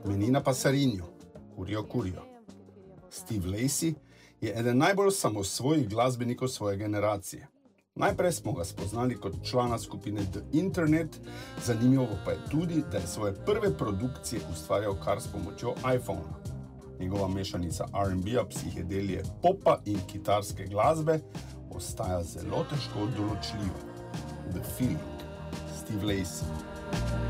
Menina Passarinho, Curio Curio. Steve Lacy je eden najbolj samosvojih glasbenikov svoje generacije. Najprej smo ga spoznali kot člana skupine The Internet, zanimivo pa je tudi, da je svoje prve produkcije ustvarjal kar s pomočjo iPhona. Njegova mešanica R&B-a, psihedelije, popa in kitarske glasbe ostaja zelo težko določljiva. The Feeling, Steve Lacy.